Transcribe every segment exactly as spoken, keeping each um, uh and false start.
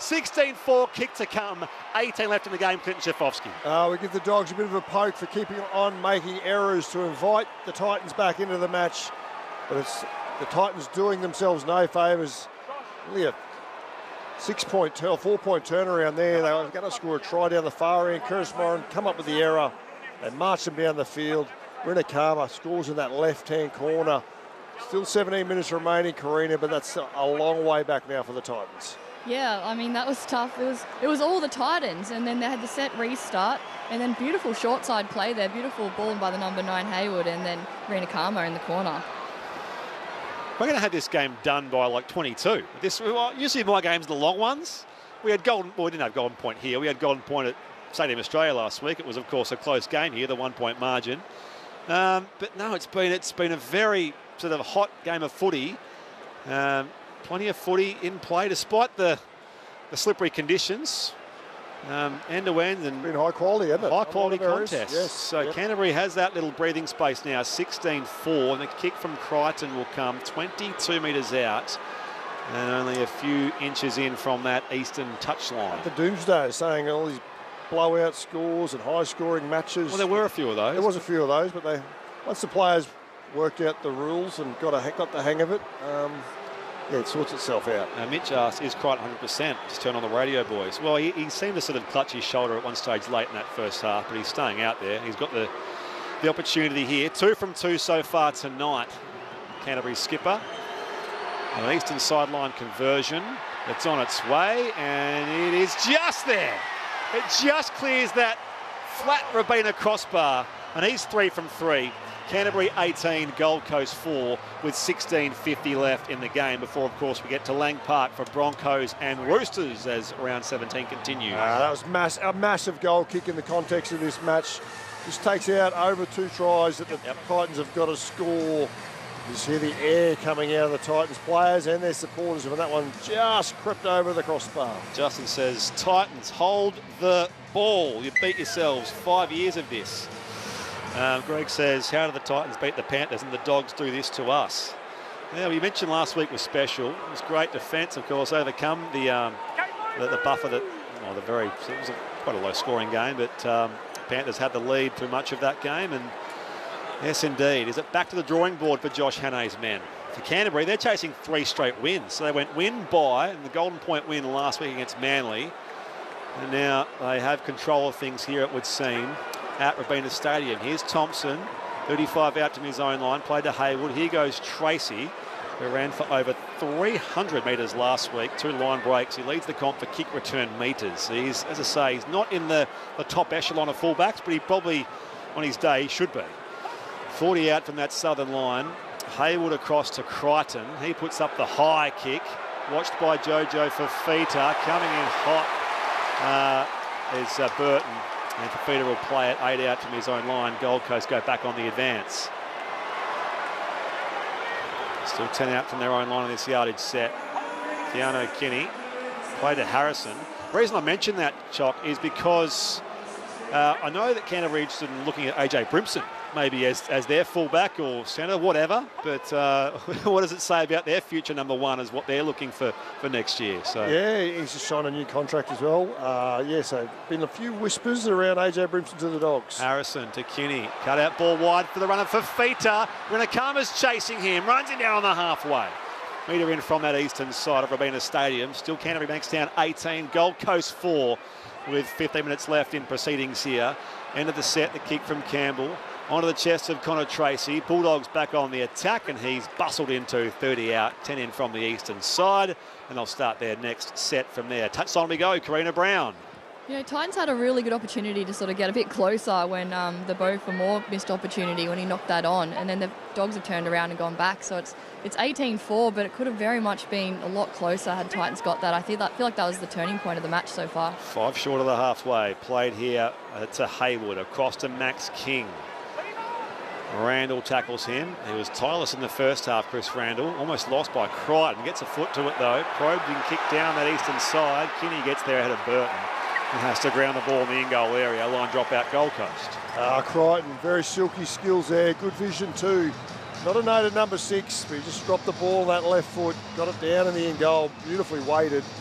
sixteen four, kick to come. eighteen left in the game, Clinton Schifofsky. Uh, we give the Dogs a bit of a poke for keeping on making errors to invite the Titans back into the match. But it's the Titans doing themselves no favours. Really a six-point, or four-point turnaround there. They were going to score a try down the far end. Curtis Moran come up with the error. They march them down the field. Rinakama scores in that left-hand corner. Still seventeen minutes remaining, Karina, but that's a long way back now for the Titans. Yeah, I mean, that was tough. It was it was all the Titans, and then they had the set restart, and then beautiful short side play there, beautiful ball by the number nine Hayward, and then Rinakama in the corner. We're going to have this game done by like twenty-two. This well, usually my games are the long ones. We had Golden, well, we didn't have Golden Point here. We had Golden Point at Stadium Australia last week. It was, of course, a close game here, the one-point margin. Um, but no, it's been it's been a very sort of hot game of footy. Um, plenty of footy in play, despite the the slippery conditions. Um, end to end and been high quality, hasn't it? High quality contest. Yes. So yep. Canterbury has that little breathing space now, sixteen four, and the kick from Crichton will come twenty-two metres out and only a few inches in from that eastern touchline. The Doomsday saying all these blowout scores and high scoring matches. Well, there were a few of those. There was a few of those, but they once the players worked out the rules and got a got the hang of it, um, yeah, it sorts itself out. Now, Mitch asks, is Crichton one hundred percent? Just turn on the radio, boys. Well, he, he seemed to sort of clutch his shoulder at one stage late in that first half, but he's staying out there. He's got the, the opportunity here. Two from two so far tonight. Canterbury skipper. An eastern sideline conversion. It's on its way, and it is just there. It just clears that flat Robina crossbar, and he's three from three. Canterbury eighteen, Gold Coast four, with sixteen fifty left in the game before, of course, we get to Lang Park for Broncos and Roosters as round seventeen continues. Uh, that was mass, a massive goal kick in the context of this match. This takes out over two tries that the yep. Titans have got to score. You just hear the air coming out of the Titans players and their supporters, and that one just crept over the crossbar. Justin says, Titans, hold the ball. You beat yourselves. Five years of this. Um, Greg says, how do the Titans beat the Panthers and the Dogs do this to us? Now, we mentioned last week was special. It was great defence, of course, overcome the um, the, the buffer that, well, the very, it was a, quite a low-scoring game, but um, Panthers had the lead through much of that game, and yes, indeed. Is it back to the drawing board for Josh Hannay's men? For Canterbury, they're chasing three straight wins. So they went win by, and the Golden Point win last week against Manly, and now they have control of things here, it would seem, at Robina Stadium. Here's Thompson, thirty-five out to his own line, played to Hayward. Here goes Tracy, who ran for over three hundred metres last week, two line breaks. He leads the comp for kick return metres. He's, as I say, he's not in the, the top echelon of fullbacks, but he probably, on his day, he should be. forty out from that southern line. Hayward across to Crichton. He puts up the high kick, watched by Jojo Fafita. Coming in hot uh, is uh, Burton. And Fafita will play it eight out from his own line. Gold Coast go back on the advance. Still ten out from their own line on this yardage set. Keanu Kinney played to Harrison. The reason I mention that, Chock, is because uh, I know that Canterbury are interested in looking at A J Brimson, maybe as, as their fullback or centre, whatever. But uh, what does it say about their future number one as what they're looking for for next year? So yeah, he's just signed a new contract as well. Uh, yeah, so been a few whispers around A J Brimson to the Dogs. Harrison to Kinney. Cut out ball wide for the runner for Fafita. Rinakama's chasing him. Runs him down on the halfway. Metre in from that eastern side of Robina Stadium. Still Canterbury Bankstown eighteen, Gold Coast four with fifteen minutes left in proceedings here. End of the set, the kick from Campbell. Onto the chest of Connor Tracy. Bulldogs back on the attack, and he's bustled into thirty out, ten in from the eastern side. And they'll start their next set from there. Touchline we go, Karina Brown. You know, Titans had a really good opportunity to sort of get a bit closer when um, the Beau Fermor missed opportunity when he knocked that on, and then the Dogs have turned around and gone back. So it's it's eighteen four, but it could have very much been a lot closer had Titans got that. I feel, that, feel like that was the turning point of the match so far. Five short of the halfway. Played here uh, to Hayward, across to Max King. Randall tackles him. He was tireless in the first half, Chris Randall. Almost lost by Crichton. Gets a foot to it, though. Probed and kicked down that eastern side. Kinney gets there ahead of Burton. And has to ground the ball in the in-goal area. Line drop out, Gold Coast. Ah, Crichton, very silky skills there. Good vision too. Not a noted number six, but he just dropped the ball on that left foot. Got it down in the in-goal. Beautifully weighted.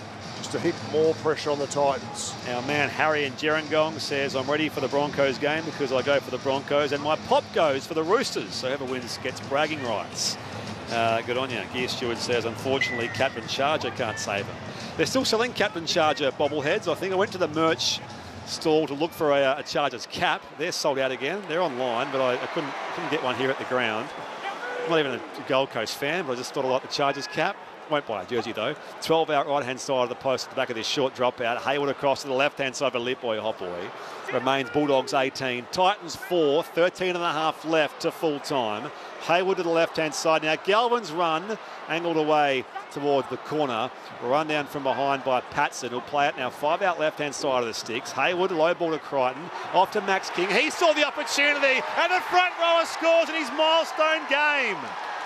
just to heap more pressure on the Titans. Our man Harry in Gerringong says, I'm ready for the Broncos game because I go for the Broncos and my pop goes for the Roosters. So whoever wins gets bragging rights. Uh, good on you. Gear Stewart says, unfortunately, Captain Charger can't save him. They're still selling Captain Charger bobbleheads. I think I went to the merch stall to look for a, a Chargers cap. They're sold out again. They're online, but I, I couldn't, couldn't get one here at the ground. I'm not even a Gold Coast fan, but I just thought I liked the Chargers cap. Won't buy a jersey though. twelve out right-hand side of the post at the back of this short dropout. Hayward across to the left-hand side for Lipboy, hot boy. Remains Bulldogs eighteen. Titans four, thirteen and a half left to full time. Hayward to the left-hand side. Now Galvin's run, angled away towards the corner. Run down from behind by Patson, who'll play it now five out left-hand side of the sticks. Hayward, low ball to Crichton. Off to Max King. He saw the opportunity and the front rower scores in his milestone game.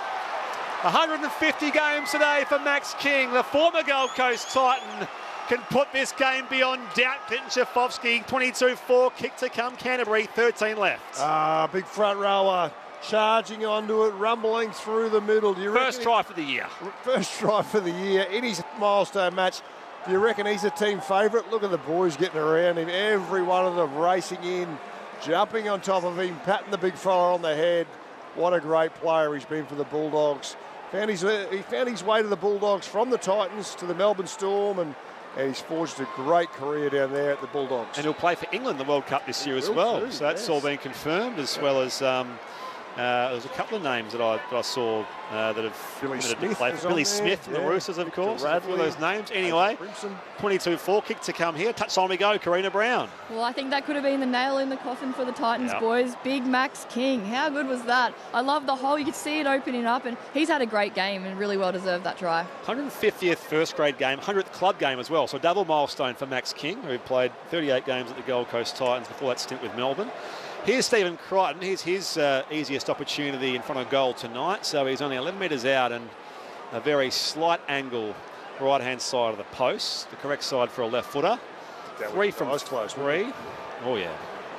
one hundred fifty games today for Max King. The former Gold Coast Titan can put this game beyond doubt. Clinton Schifofsky, twenty-two four, kick to come Canterbury, thirteen left. Ah, big front rower, charging onto it, rumbling through the middle. Do you First try for the year. First try for the year in his milestone match. Do you reckon he's a team favourite? Look at the boys getting around him, every one of them racing in, jumping on top of him, patting the big fella on the head. What a great player he's been for the Bulldogs. Found his, he found his way to the Bulldogs from the Titans to the Melbourne Storm, and, and he's forged a great career down there at the Bulldogs. And he'll play for England the World Cup this year as well. Too, so that's yes. all been confirmed, as well as um, uh, there's a couple of names that I, that I saw uh, that have Billy Smith, played for Billy Smith from yeah. the Roosters, of course. A few of those names. Anyway, twenty-two four, kick to come here. Touch on we go, Karina Brown. Well, I think that could have been the nail in the coffin for the Titans, yep. boys. Big Max King. How good was that? I love the hole. You could see it opening up, and he's had a great game and really well deserved that try. one hundred fiftieth first grade game, one hundredth club game as well. So double milestone for Max King, who played thirty-eight games at the Gold Coast Titans before that stint with Melbourne. Here's Stephen Crichton. Here's his uh, easiest opportunity in front of goal tonight. So he's only eleven metres out and a very slight angle right-hand side of the post. The correct side for a left footer. That three from close, three. Oh, yeah.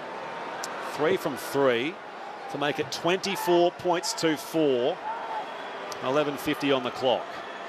Three from three to make it twenty-four points to four. eleven fifty on the clock.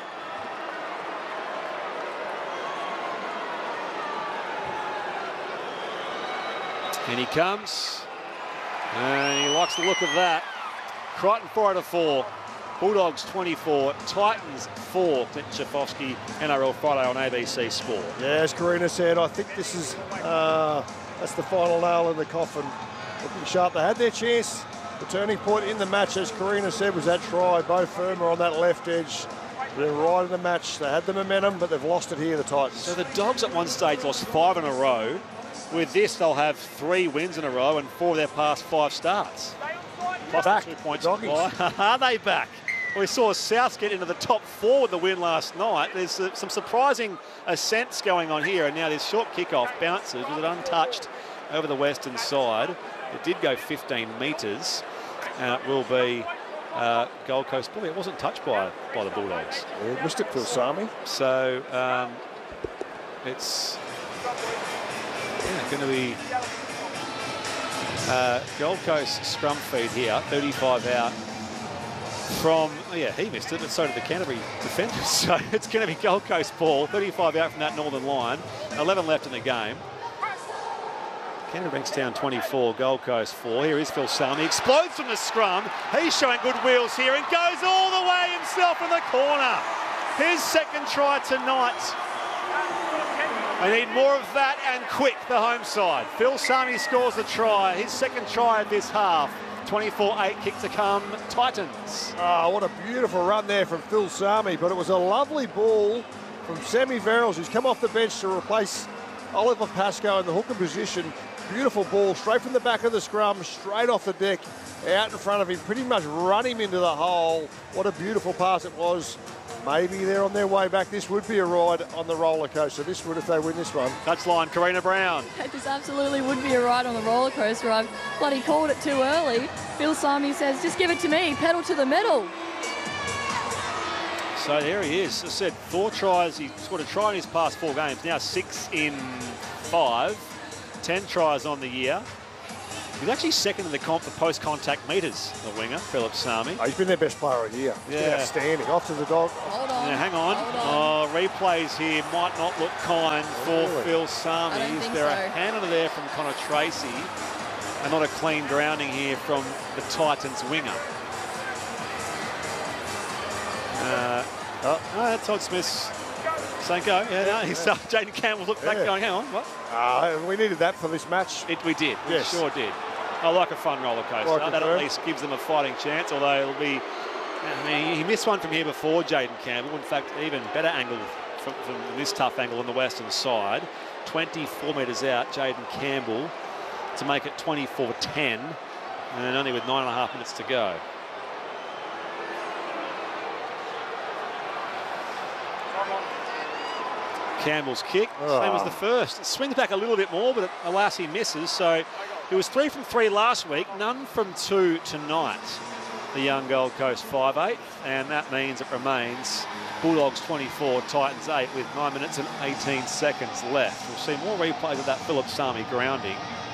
And he comes. And he likes the look of that. Crichton four out of four. Bulldogs twenty-four. Titans four. Clinton Schifofsky, N R L Friday on A B C Sport. Yeah, as Karina said, I think this is uh, that's the final nail in the coffin. Looking sharp. They had their chance. The turning point in the match, as Karina said, was that try. Bo Firma on that left edge. They're right in the match. They had the momentum, but they've lost it here, the Titans. So the Dogs at one stage lost five in a row. With this, they'll have three wins in a row and four of their past five starts. Plus back. Two points. Doggies. Are they back? We saw South get into the top four with the win last night. There's uh, some surprising ascents going on here, and now this short kickoff bounces with it untouched over the western side. It did go fifteen metres, and it will be uh, Gold Coast. Boy, it wasn't touched by by the Bulldogs. Yeah, missed it, Phil Sami. So um, it's yeah, going to be uh, Gold Coast scrum feed here, thirty-five out. From, oh yeah, he missed it, but so did the Canterbury defenders. So it's going to be Gold Coast ball, thirty-five out from that northern line, eleven left in the game. Canterbury Bankstown twenty-four, Gold Coast four. Here is Phil Sami, explodes from the scrum. He's showing good wheels here and goes all the way himself in the corner. His second try tonight. They need more of that and quick, the home side. Phil Sami scores the try, his second try of this half. twenty-four eight, kick to come, Titans. Oh, what a beautiful run there from Phil Sami, but it was a lovely ball from Sammy Verrills, who's come off the bench to replace Oliver Pascoe in the hooker position. Beautiful ball, straight from the back of the scrum, straight off the deck, out in front of him, pretty much run him into the hole. What a beautiful pass it was. Maybe they're on their way back. This would be a ride on the roller coaster. This would if they win this one. Touchline, Karina Brown. This absolutely would be a ride on the roller coaster. I've bloody called it too early. Phil Sami says, just give it to me, pedal to the metal. So there he is. As I said, four tries. He's scored a try in his past four games. Now six in five. Ten tries on the year. He's actually second in the comp for post-contact metres, the winger, Philip Sami. Oh, he's been their best player of the year. He's yeah. been outstanding. Off to the dog. Hold on. Yeah, hang on. Hold Oh, on. replays here might not look kind for Really? Phil I Sami. don't Is think there a so. hand under there from Connor Tracy? And not a clean grounding here from the Titans winger. Uh, oh, no, Todd Smith's saying go. Yeah, no, he's uh, Jaden Campbell looked back Yeah. going, hang on, what? Uh, we needed that for this match. It, we did. Yes. We sure did. I like a fun roller coaster. Like a that at firm. least gives them a fighting chance, although it'll be... I mean, he missed one from here before, Jaden Campbell. In fact, even better angle from, from this tough angle on the western side. twenty-four metres out, Jaden Campbell to make it twenty-four ten, and only with nine and a half minutes to go. Campbell's kick, Oh. same as the first. It swings back a little bit more, but alas, he misses. So it was three from three last week, none from two tonight. The young Gold Coast five eight, and that means it remains Bulldogs twenty-four, Titans eight, with nine minutes and eighteen seconds left. We'll see more replays of that Philip Sami grounding,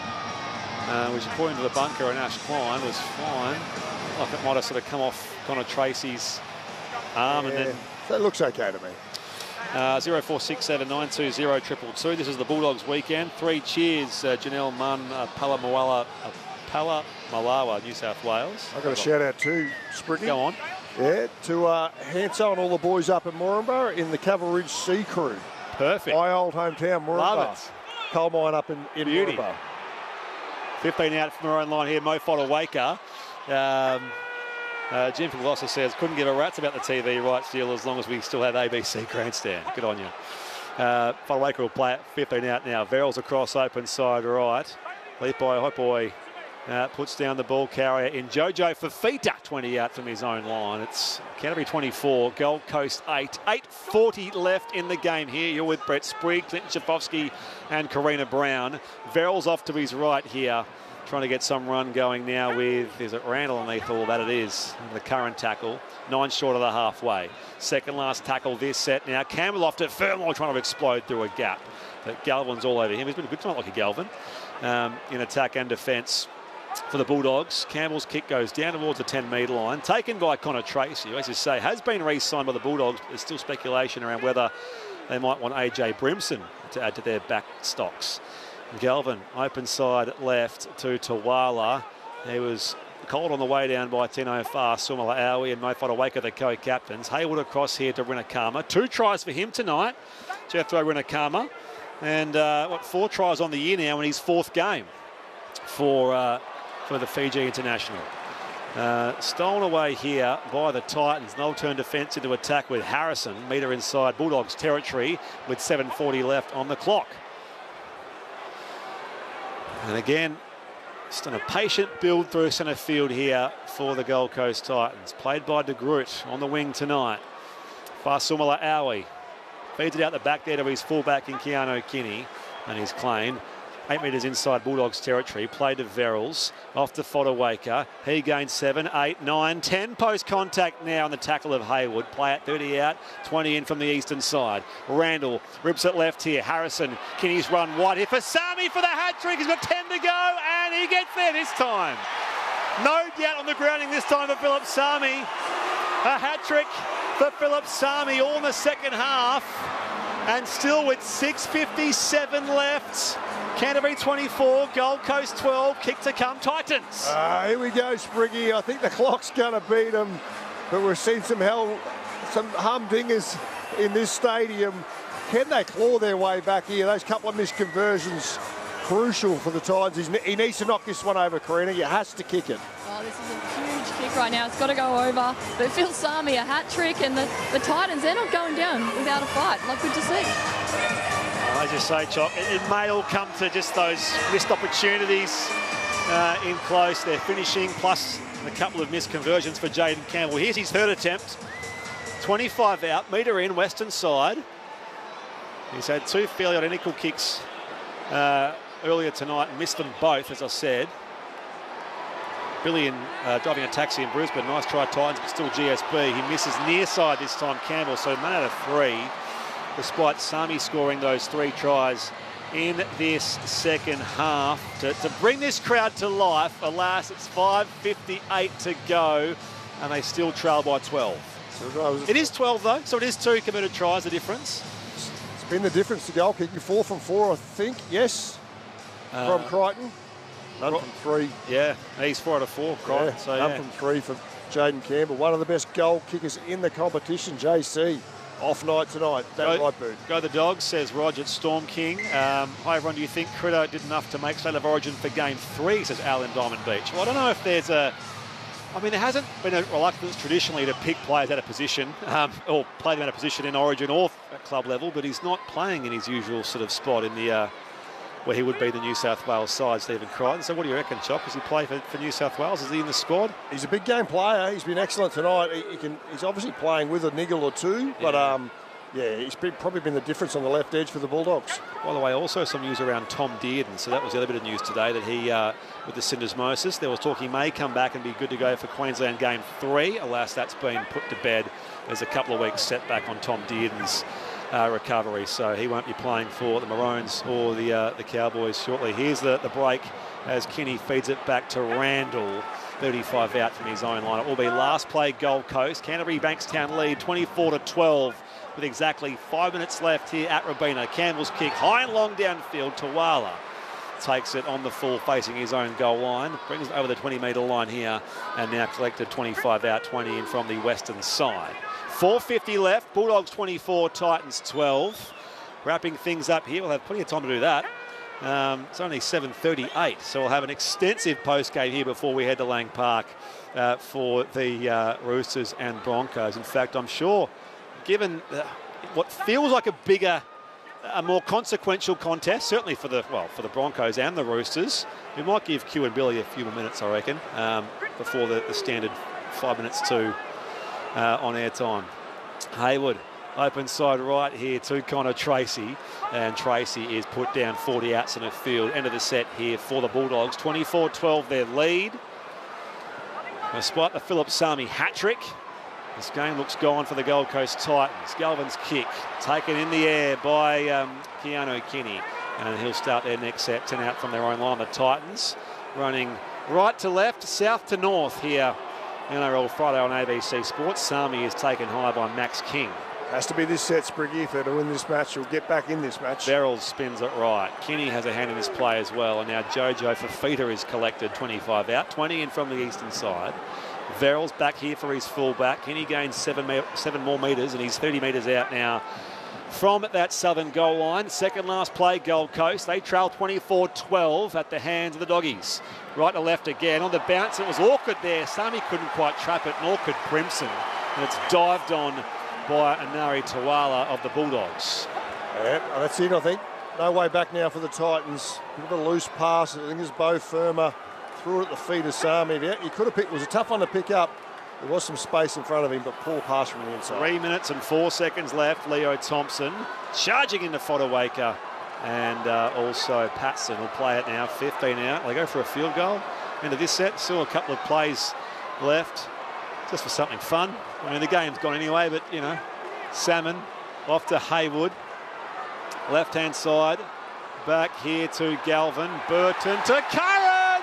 uh, which according to the bunker and Ash Klein was fine. Like it might have sort of come off Connor Tracy's arm, Yeah, and then that looks okay to me. Uh, zero four six seven nine two zero triple two. This is the Bulldogs weekend. Three cheers, uh, Janelle Munn, uh, Palamawala, uh, Palamalawa, New South Wales. I've got a shout out to Spriggy. Go on. Yeah, to uh, Hanso and all the boys up in Moranbah in the Cavalry Ridge Sea Crew. Perfect. My old hometown, Moranbah. Love it. Coal mine up in, in Beauty. Moranbah. fifteen out from our own line here, Mo Fodawaker. Um, uh, Jim from Gloucester says, couldn't give a rat's about the T V rights deal as long as we still have A B C grandstand. Good on you. Uh, Fodawaker will play it fifteen out now. Verrills across open side right. Leap by Hot Boy. Uh, puts down the ball carrier in Jojo Fafita, twenty out from his own line. It's Canterbury twenty-four, Gold Coast eight. eight forty left in the game here. You're with Brett Sprigg, Clinton Schafowski and Karina Brown. Verrills off to his right here, trying to get some run going now with, is it Randall underneath all that? It is, the current tackle. Nine short of the halfway. Second last tackle this set now. Campbell off to Furlong trying to explode through a gap. But Galvin's all over him. He's been a good tonight, like a Galvin, um, in attack and defence for the Bulldogs. Campbell's kick goes down towards the ten metre line, taken by Connor Tracy, who, as you say, has been re-signed by the Bulldogs. There's still speculation around whether they might want A J Brimson to add to their back stocks. Galvin, open side left to Tawala. He was called on the way down by Tino Far, Sumala Aui and Mo Fodawaker, the co-captains. Hayward across here to Rinakama. Two tries for him tonight, Jethro Rinakama. And, uh, what, four tries on the year now in his fourth game for... Uh, for the Fiji International. Uh, stolen away here by the Titans. They'll turn defence into attack with Harrison. Metre inside Bulldogs territory with seven forty left on the clock. And again, just on a patient build through centre field here for the Gold Coast Titans. Played by De Groot on the wing tonight. Farsumala Aui feeds it out the back there to his fullback in Keanu Kinney, and he's claimed. Eight metres inside Bulldogs territory, played to Verrills, off to Fodawaker. He gains seven, eight, nine, ten. Post contact now on the tackle of Hayward. Play at thirty out, twenty in from the eastern side. Randall rips it left here. Harrison, Kinney's run wide here for Sami for the hat trick. He's got ten to go, and he gets there this time. No doubt on the grounding this time for Philip Sami. A hat trick for Philip Sami all in the second half. And still with six fifty-seven left. Canterbury twenty-four, Gold Coast twelve, kick to come, Titans. Uh, here we go, Spriggy. I think the clock's going to beat them, but we've seen some hell, some humdingers in this stadium. Can they claw their way back here? Those couple of missed conversions, crucial for the Titans. He needs to knock this one over, Karina. He has to kick it. Oh, this is a huge kick right now. It's got to go over. But Phil Sami, a hat trick, and the, the Titans, they're not going down without a fight. Like, good to see. Well, as you say, Chop, it, it may all come to just those missed opportunities uh, in close. They're finishing, plus a couple of missed conversions for Jaden Campbell. Here's his third attempt. twenty-five out, metre in, western side. He's had two fairly identical kicks uh, earlier tonight and missed them both, as I said. Billy in, uh, driving a taxi in Brisbane. Nice try, Titans, but still G S B. He misses near side this time, Campbell, so none out of three, despite Sami scoring those three tries in this second half. To, to bring this crowd to life, alas, it's five fifty-eight to go, and they still trail by twelve. So It is twelve though, so it is two committed tries, the difference. It's been the difference to goal kicking. Four from four, I think. Yes, Uh, from Crichton. None Ro- from three. Yeah, he's four out of four, Crichton. Yeah, so none yeah. from three from Jaden Campbell. One of the best goal kickers in the competition, J C. Off night tonight. That Go, right boot. go the Dogs, says Roger at Storm King. Um, hi everyone, do you think Critter did enough to make State of Origin for game three, says Al in Diamond Beach? Well, I don't know if there's a... I mean, there hasn't been a reluctance traditionally to pick players out of position, um, or play them out of position in Origin or at club level, but he's not playing in his usual sort of spot in the... Uh, where he would be the New South Wales side, Stephen Crichton. So what do you reckon, Chop? Does he play for, for New South Wales? Is he in the squad? He's a big game player. He's been excellent tonight. He, he can. He's obviously playing with a niggle or two, but Yeah. um, yeah, he's been, probably been the difference on the left edge for the Bulldogs. By the way, also some news around Tom Dearden. So that was the other bit of news today, that he, uh, with the syndesmosis, there was talk he may come back and be good to go for Queensland game three. Alas, that's been put to bed. There's a couple of weeks setback on Tom Dearden's uh, recovery, so he won't be playing for the Maroons or the uh, the Cowboys shortly. Here's the, the break as Kinney feeds it back to Randall. thirty-five out from his own line. It will be last play Gold Coast. Canterbury Bankstown lead twenty-four to twelve with exactly five minutes left here at Robina. Campbell's kick high and long downfield. Tawala takes it on the full facing his own goal line. Brings it over the twenty metre line here and now collected twenty-five out, twenty in from the western side. four fifty left. Bulldogs twenty-four, Titans twelve. Wrapping things up here. We'll have plenty of time to do that. Um, it's only seven thirty-eight, so we'll have an extensive post-game here before we head to Lang Park uh, for the uh, Roosters and Broncos. In fact, I'm sure, given uh, what feels like a bigger, a more consequential contest, certainly for the well for the Broncos and the Roosters, we might give Q and Billy a few more minutes, I reckon, um, before the, the standard five minutes to uh, on air time. Hayward. Open side right here to Connor Tracy, and Tracy is put down forty outs in the field. End of the set here for the Bulldogs. twenty-four twelve their lead. Despite the Philip Sami hat-trick, this game looks gone for the Gold Coast Titans. Galvin's kick taken in the air by um, Keanu Kinney, and he'll start their next set. ten out from their own line. The Titans running right to left, south to north here. N R L Friday on A B C Sports. Sami is taken high by Max King. Has to be this set, Spriggy, if they're to win this match. He'll get back in this match. Verrills spins it right. Kinney has a hand in this play as well. And now Jojo Fafita is collected twenty-five out, twenty in from the eastern side. Verrills back here for his fullback. Kinney gains seven, me seven more metres, and he's thirty metres out now from that southern goal line. Second last play, Gold Coast. They trail twenty-four twelve at the hands of the Doggies. Right to left again. On the bounce, it was awkward there. Sami couldn't quite trap it, nor could Primson. And it's dived on by Anari Tawala of the Bulldogs. Yeah, that's it, I think. No way back now for the Titans. Bit of a loose pass. I think it's Bo Firma. Threw it at the feet of Sami. Yeah, he could have picked. It was a tough one to pick up. There was some space in front of him, but poor pass from the inside. Three minutes and four seconds left. Leo Thompson charging into Fodawaker. And uh, also Patson will play it now. fifteen out. They go for a field goal into this set. Still a couple of plays left, just for something fun. I mean, the game's gone anyway, but, you know, Salmon off to Hayward. Left-hand side. Back here to Galvin. Burton to Curran!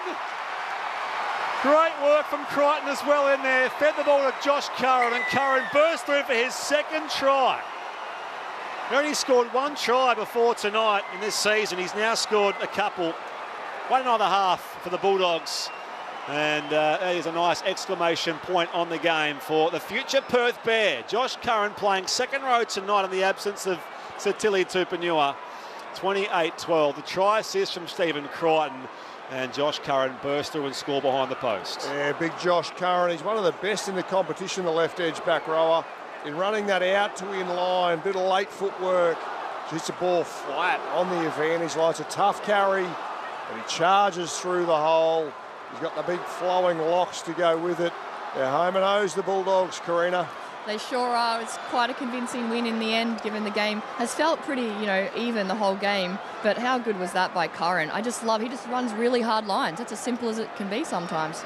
Great work from Crichton as well in there. Fed the ball to Josh Curran, and Curran burst through for his second try. He only scored one try before tonight in this season. He's now scored a couple. One and a half for the Bulldogs. And uh, that is a nice exclamation point on the game for the future Perth Bear. Josh Curran playing second row tonight in the absence of Satili Tupanua. twenty-eight twelve. The try assist from Stephen Crichton. And Josh Curran burst through and score behind the post. Yeah, big Josh Curran. He's one of the best in the competition, the left edge back rower. In running that out to in line, bit of late footwork. Hits the ball flat on the advantage line. It's a tough carry, but he charges through the hole. He's got the big flowing locks to go with it. They're home and O's, the Bulldogs, Karina. They sure are. It's quite a convincing win in the end, given the game has felt pretty, you know, even the whole game. But how good was that by Curran? I just love, he just runs really hard lines. That's as simple as it can be sometimes.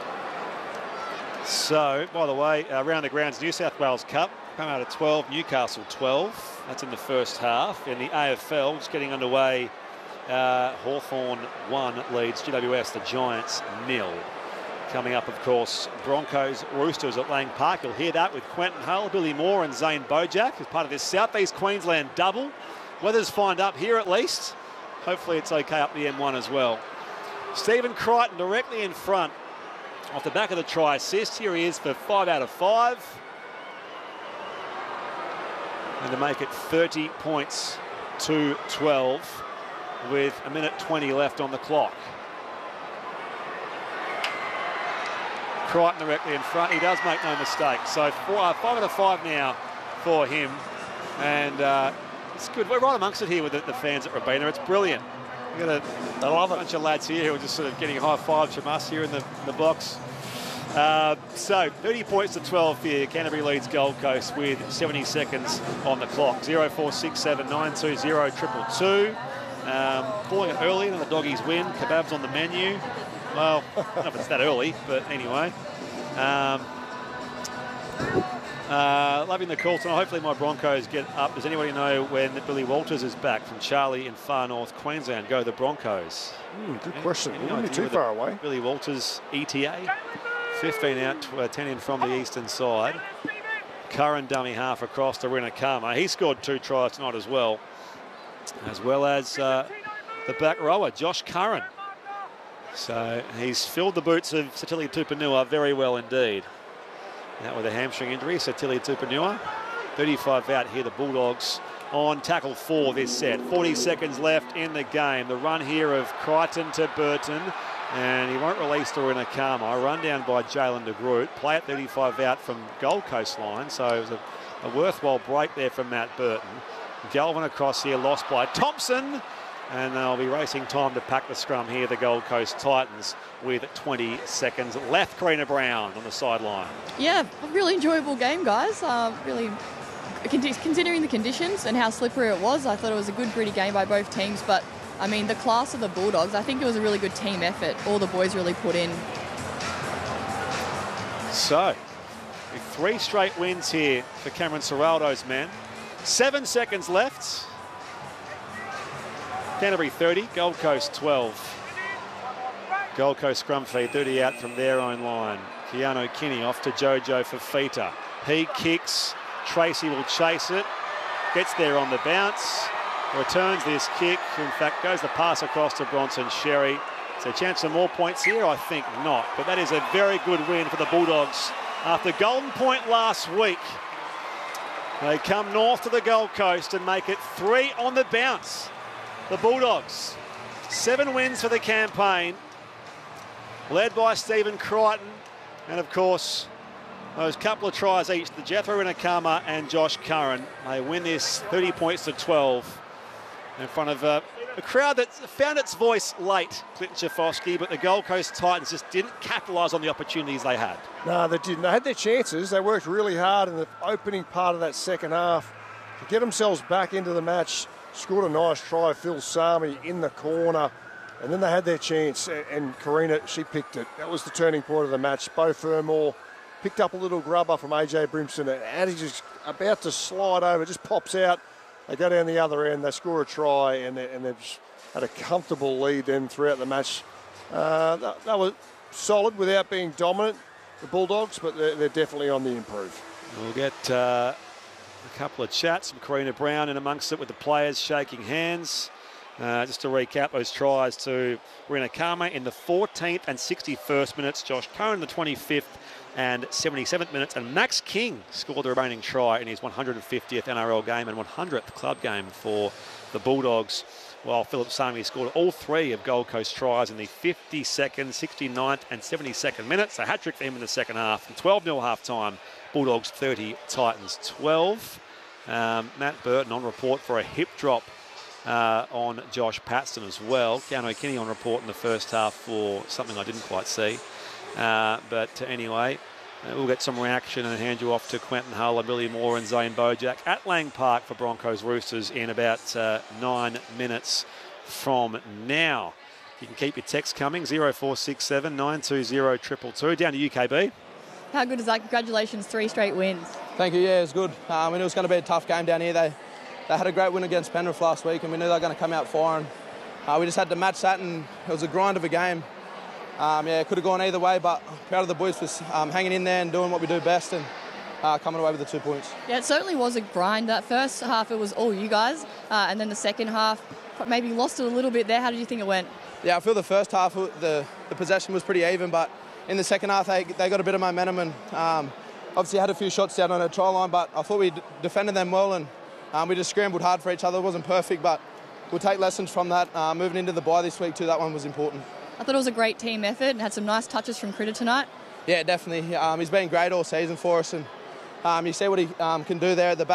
So, by the way, uh, around the grounds, New South Wales Cup, come out at twelve, Newcastle twelve. That's in the first half. In the A F L, just getting underway, uh, Hawthorn one leads G W S, the Giants nil. Coming up, of course, Broncos Roosters at Lang Park. You'll hear that with Quentin Hull, Billy Moore and Zane Bojack as part of this South East Queensland double. Weather's fine up here at least. Hopefully it's okay up the M one as well. Stephen Crichton directly in front off the back of the try assist. Here he is for five out of five. And to make it thirty points to twelve with a minute twenty left on the clock. Crichton directly in front. He does make no mistake. So four, uh, five out of five now for him. And uh, it's good. We're right amongst it here with the, the fans at Robina. It's brilliant. We've got a, I love a bunch of lads here who are just sort of getting high fives from us here in the, in the box. Uh, so thirty points to twelve here. Canterbury leads Gold Coast with seventy seconds on the clock. zero four six seven nine two zero triple two. Um, calling it early and the doggies win. Kebabs on the menu. Well, I don't know if it's that early, but anyway. Um, uh, loving the call tonight. Hopefully my Broncos get up. Does anybody know when Billy Walters is back from Charlie in far north Queensland? Go the Broncos. Mm, good Any, question. any Wouldn't be too far away. Billy Walters E T A. fifteen out, uh, ten in from the eastern side. Curran dummy half across to Rinakama. He scored two tries tonight as well. As well as uh, the back rower, Josh Curran. So he's filled the boots of Sitili Tupanua very well indeed. That with a hamstring injury, Sitili Tupanua. thirty-five out here, the Bulldogs on tackle four this set. forty seconds left in the game. The run here of Crichton to Burton. And he won't release to Rinakama. Run down by Jalen de Groot. Play at thirty-five out from Gold Coast line. So it was a, a worthwhile break there from Matt Burton. Galvin across here, lost by Thompson. And they'll be racing time to pack the scrum here, the Gold Coast Titans, with twenty seconds left. Karina Brown on the sideline. Yeah, a really enjoyable game, guys. Uh, really, considering the conditions and how slippery it was, I thought it was a good, gritty game by both teams. But, I mean, the class of the Bulldogs, I think it was a really good team effort. All the boys really put in. So, with three straight wins here for Cameron Ciraldo's men. Seven seconds left. Canterbury thirty, Gold Coast twelve. Gold Coast scrum feed, thirty out from their own line. Keanu Kinney off to Jojo Fafita. He kicks, Tracy will chase it, gets there on the bounce, returns this kick, in fact goes the pass across to Bronson Sherry. So a chance for more points here? I think not, but that is a very good win for the Bulldogs. After Golden Point last week, they come north to the Gold Coast and make it three on the bounce. The Bulldogs, seven wins for the campaign, led by Stephen Crichton, and of course, those couple of tries each, the Jethro Rinakama and Josh Curran. They win this thirty points to twelve in front of uh, a crowd that found its voice late, Clinton Schifosky, but the Gold Coast Titans just didn't capitalise on the opportunities they had. No, they didn't. They had their chances. They worked really hard in the opening part of that second half to get themselves back into the match. Scored a nice try, Phil Sami in the corner, and then they had their chance, and Karina, she picked it. That was the turning point of the match. Beau Fermor picked up a little grubber from A J Brimson, and he's just about to slide over, just pops out. They go down the other end, they score a try, and, they, and they've had a comfortable lead then throughout the match. Uh, that, that was solid without being dominant, the Bulldogs, but they're, they're definitely on the improve. We'll get uh, a couple of chats from Karina Brown in amongst it with the players shaking hands. Uh, just to recap those tries to Rinakama in the fourteenth and sixty-first minutes, Josh Curran in the twenty-fifth and seventy-seventh minutes, and Max King scored the remaining try in his one hundred fiftieth N R L game and one hundredth club game for the Bulldogs, while Philip Sami scored all three of Gold Coast tries in the fifty-second, sixty-ninth and seventy-second minutes. A hat-trick for him in the second half. And twelve nil half-time, Bulldogs thirty, Titans twelve. Um, Matt Burton on report for a hip drop uh, on Josh Paxton as well. Keanu Kinney on report in the first half for something I didn't quite see. Uh, but anyway, uh, we'll get some reaction and hand you off to Quentin Hull and Billy Moore and Zane Bojack at Lang Park for Broncos Roosters in about uh, nine minutes from now. You can keep your text coming, zero four six seven nine two zero two two two. Down to U K B. How good is that? Congratulations, three straight wins. Thank you, yeah, it was good. Um, we knew it was going to be a tough game down here. They, they had a great win against Penrith last week, and we knew they were going to come out firing. Uh, we just had to match that, and it was a grind of a game. Um, yeah, it could have gone either way, but proud of the boys for um, hanging in there and doing what we do best and uh, coming away with the two points. Yeah, it certainly was a grind. That first half, it was all you guys, uh, and then the second half, maybe lost it a little bit there. How did you think it went? Yeah, I feel the first half, the, the possession was pretty even, but in the second half, they, they got a bit of momentum and um, obviously had a few shots down on a try line, but I thought we d- defended them well and um, we just scrambled hard for each other. It wasn't perfect, but we'll take lessons from that. Uh, moving into the bye this week too, that one was important. I thought it was a great team effort and had some nice touches from Critter tonight. Yeah, definitely. Um, he's been great all season for us and um, you see what he um, can do there at the back.